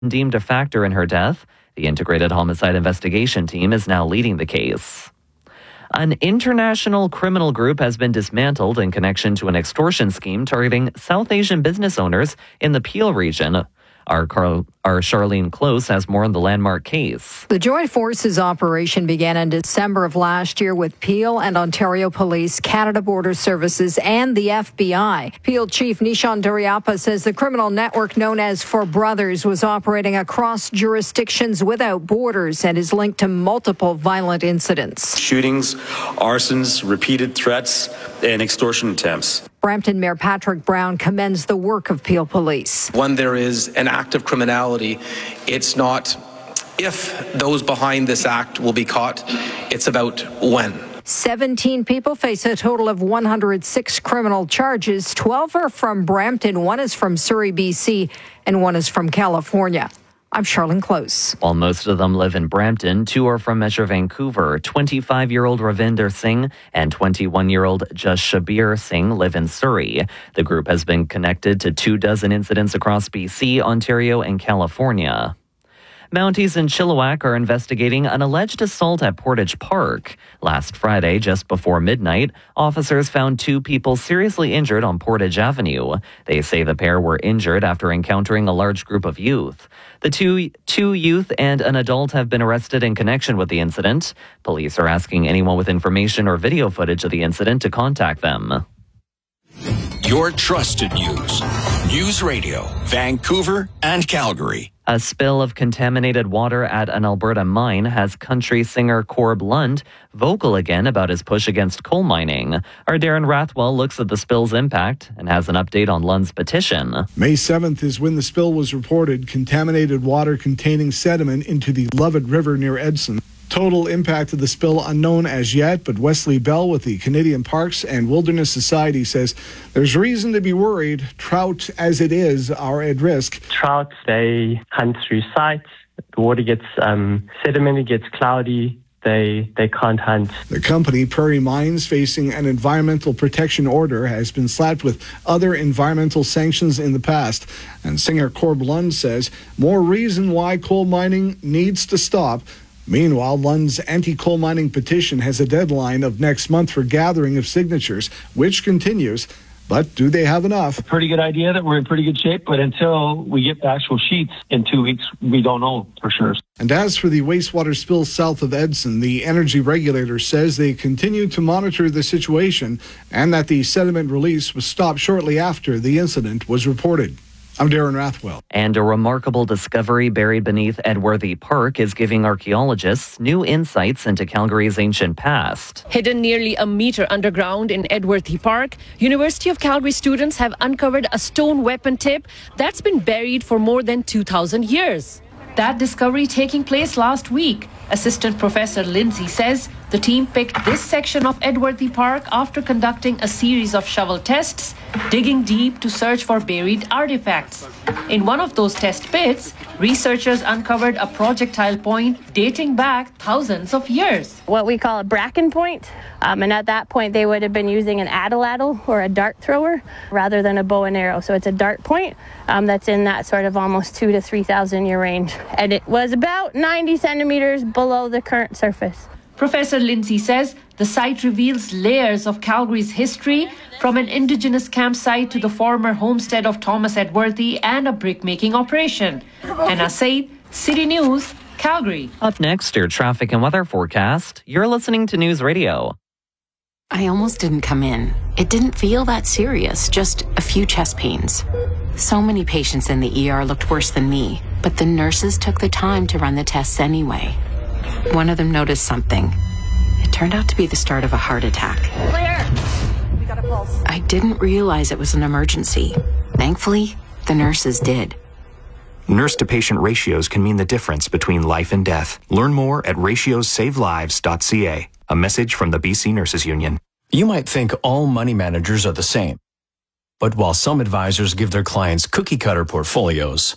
deemed a factor in her death. The Integrated Homicide Investigation Team is now leading the case. An international criminal group has been dismantled in connection to an extortion scheme targeting South Asian business owners in the Peel region. Our Charlene Close has more on the landmark case. The Joint Forces operation began in December of last year with Peel and Ontario Police, Canada Border Services, and the FBI. Peel Chief Nishan Duriappa says the criminal network known as Four Brothers was operating across jurisdictions without borders and is linked to multiple violent incidents. Shootings, arsons, repeated threats, and extortion attempts. Brampton Mayor Patrick Brown commends the work of Peel Police. When there is an act of criminality, it's not if those behind this act will be caught, it's about when. 17 people face a total of 106 criminal charges. 12 are from Brampton, 1 is from Surrey, BC, and 1 is from California. I'm Charlene Close. While most of them live in Brampton, 2 are from Metro Vancouver. 25-year-old Ravinder Singh and 21-year-old Just Shabir Singh live in Surrey. The group has been connected to 24 incidents across BC, Ontario, and California. Mounties in Chilliwack are investigating an alleged assault at Portage Park. Last Friday, just before midnight, officers found 2 people seriously injured on Portage Avenue. They say the pair were injured after encountering a large group of youth. The two youth and an adult have been arrested in connection with the incident. Police are asking anyone with information or video footage of the incident to contact them. Your trusted news. News Radio, Vancouver and Calgary. A spill of contaminated water at an Alberta mine has country singer Corb Lund vocal again about his push against coal mining. Our Darren Rathwell looks at the spill's impact and has an update on Lund's petition. May 7th is when the spill was reported, contaminated water containing sediment into the Lovett River near Edson. Total impact of the spill unknown as yet, but Wesley Bell with the Canadian Parks and Wilderness Society says there's reason to be worried. Trout, as it is, are at risk. Trout, they hunt through sites. The water gets sedimented, gets cloudy. They can't hunt. The company, Prairie Mines, facing an environmental protection order, has been slapped with other environmental sanctions in the past. And singer Corb Lund says more reason why coal mining needs to stop. Meanwhile, Lund's anti-coal mining petition has a deadline of next month for gathering of signatures, which continues. But do they have enough? Pretty good idea that we're in pretty good shape, but until we get the actual sheets in 2 weeks, we don't know for sure. And as for the wastewater spill south of Edson, the energy regulator says they continue to monitor the situation and that the sediment release was stopped shortly after the incident was reported. I'm Darren Rathwell. And a remarkable discovery buried beneath Edworthy Park is giving archaeologists new insights into Calgary's ancient past. Hidden nearly a meter underground in Edworthy Park, University of Calgary students have uncovered a stone weapon tip that's been buried for more than 2,000 years. That discovery taking place last week. Assistant Professor Lindsay says the team picked this section of Edworthy Park after conducting a series of shovel tests, digging deep to search for buried artifacts. In one of those test pits, researchers uncovered a projectile point dating back thousands of years. What we call a bracken point, and at that point they would have been using an atlatl or a dart thrower rather than a bow and arrow. So it's a dart point that's in that sort of almost 2,000 to 3,000 year range. And it was about 90 centimeters below the current surface. Professor Lindsay says the site reveals layers of Calgary's history, from an indigenous campsite to the former homestead of Thomas Edworthy and a brick-making operation. Anna Said, City News, Calgary. Up next, your traffic and weather forecast. You're listening to News Radio. I almost didn't come in. It didn't feel that serious, just a few chest pains. So many patients in the ER looked worse than me, but the nurses took the time to run the tests anyway. One of them noticed something. It turned out to be the start of a heart attack. Clear. We got a pulse. I didn't realize it was an emergency. Thankfully, the nurses did. Nurse-to-patient ratios can mean the difference between life and death. Learn more at ratiosavelives.ca. A message from the BC Nurses Union. You might think all money managers are the same. But while some advisors give their clients cookie-cutter portfolios,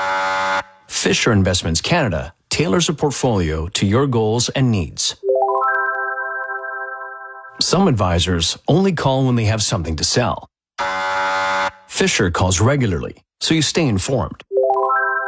Fisher Investments Canada tailors a portfolio to your goals and needs. Some advisors only call when they have something to sell. Fisher calls regularly, so you stay informed.